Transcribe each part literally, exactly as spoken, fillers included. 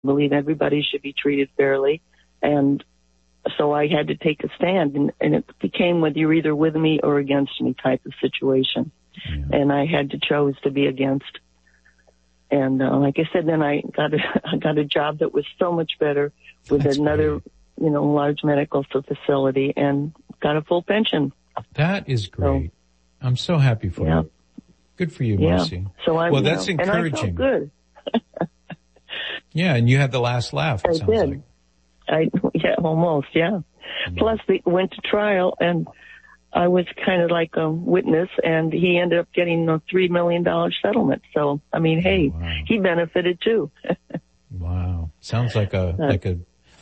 believe everybody should be treated fairly. And so I had to take a stand, and, and it became whether you're either with me or against me type of situation. Yeah. And I had to choose to be against. And uh, like I said, then I got a, I got a job that was so much better with That's another, great. you know, large medical facility, and got a full pension. That is great. So, I'm so happy for yeah. you. Good for you, Marcy. Yeah. So I'm, well, that's know, encouraging. And I felt good. Yeah, and you had the last laugh, it I sounds did. like. I, yeah, almost, yeah. Mm-hmm. Plus, they went to trial, and I was kind of like a witness, and he ended up getting a three million dollars settlement. So, I mean, hey, oh, wow. he benefited too. Wow. Sounds like a, uh, like a,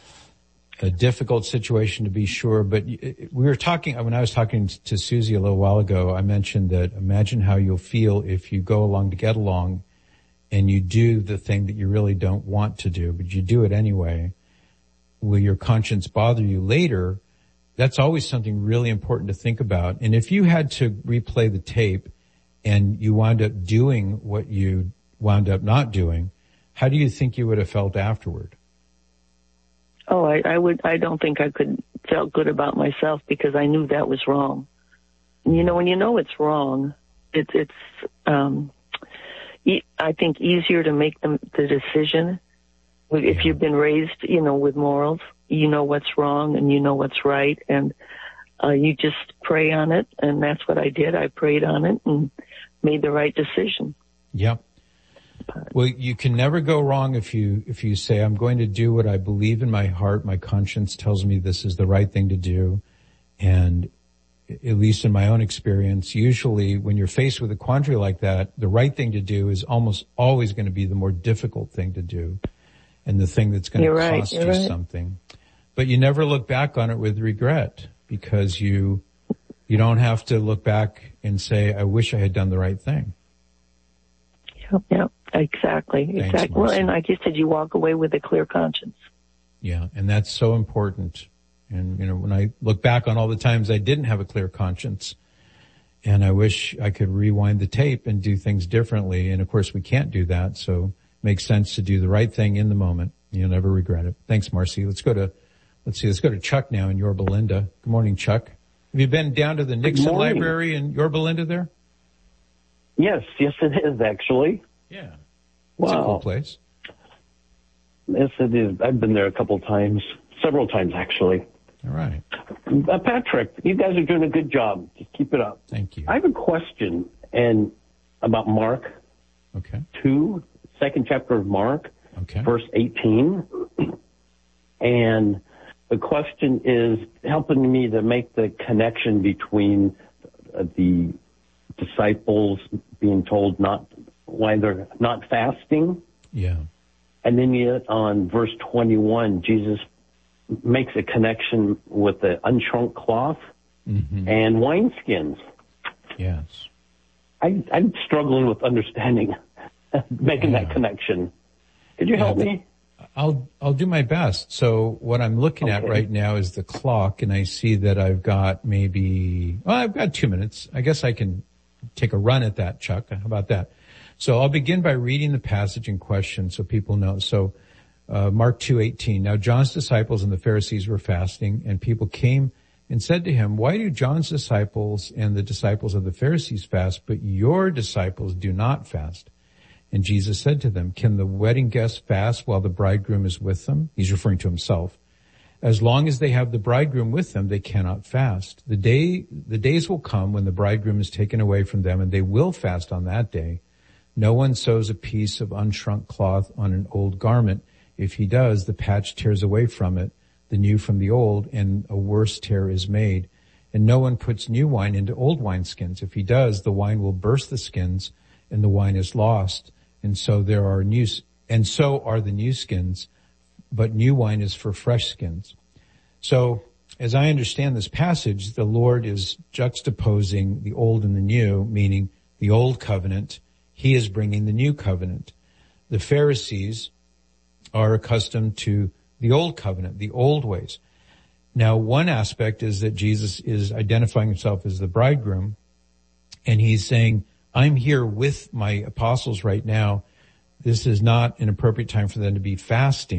a difficult situation to be sure. But we were talking, when I was talking to Susie a little while ago, I mentioned that imagine how you'll feel if you go along to get along and you do the thing that you really don't want to do, but you do it anyway. Will your conscience bother you later? That's always something really important to think about. And if you had to replay the tape and you wound up doing what you wound up not doing, how do you think you would have felt afterward? Oh, I, I would, I don't think I could felt good about myself, because I knew that was wrong. And you know, when you know it's wrong, it's, it's, um, e- I think easier to make the, the decision. If yeah. you've been raised, you know, with morals, you know what's wrong and you know what's right, and uh, you just pray on it, and that's what I did. I prayed on it and made the right decision. Yep. Well, you can never go wrong if you if you say, I'm going to do what I believe in my heart. My conscience tells me this is the right thing to do. And at least in my own experience, usually when you're faced with a quandary like that, the right thing to do is almost always going to be the more difficult thing to do, and the thing that's going to right, cost you right. something. But you never look back on it with regret, because you you don't have to look back and say, I wish I had done the right thing. Yep, yep, exactly, Thanks, exactly. Well, and like you said, you walk away with a clear conscience. Yeah, and that's so important. And, you know, when I look back on all the times I didn't have a clear conscience, and I wish I could rewind the tape and do things differently. And of course we can't do that. So it makes sense to do the right thing in the moment. You'll never regret it. Thanks, Marcy. Let's go to, let's see, let's go to Chuck now in Yorba Linda. Good morning, Chuck. Have you been down to the Nixon Library in Yorba Linda there? Yes, yes it is actually. Yeah. It's wow. a cool place. Yes it is. I've been there a couple times, several times actually. All right. Uh, Patrick, you guys are doing a good job. Just keep it up. Thank you. I have a question and about Mark okay. two, second chapter of Mark, okay. verse eighteen. And the question is helping me to make the connection between uh, the disciples being told not why they're not fasting. Yeah. And then yet on verse twenty-one, Jesus makes a connection with the unshrunk cloth mm-hmm. and wineskins. Yes. I, I'm struggling with understanding, making yeah. that connection. Could you yeah, help me? I'll, I'll do my best. So what I'm looking okay. at right now is the clock, and I see that I've got maybe, well, I've got two minutes. I guess I can take a run at that, Chuck. How about that? So I'll begin by reading the passage in question so people know. So, uh, Mark two eighteen. Now John's disciples and the Pharisees were fasting, and people came and said to him, why do John's disciples and the disciples of the Pharisees fast, but your disciples do not fast? And Jesus said to them, can the wedding guests fast while the bridegroom is with them? He's referring to himself. As long as they have the bridegroom with them, they cannot fast. The day, the days will come when the bridegroom is taken away from them, and they will fast on that day. No one sews a piece of unshrunk cloth on an old garment. If he does, the patch tears away from it, the new from the old, and a worse tear is made. And no one puts new wine into old wineskins. If he does, the wine will burst the skins, and the wine is lost. And so there are new, and so are the new skins, but new wine is for fresh skins. So, as I understand this passage, the Lord is juxtaposing the old and the new, meaning the old covenant. He is bringing the new covenant. The Pharisees are accustomed to the old covenant, the old ways. Now, one aspect is that Jesus is identifying himself as the bridegroom, and he's saying, I'm here with my apostles right now, this is not an appropriate time for them to be fasting.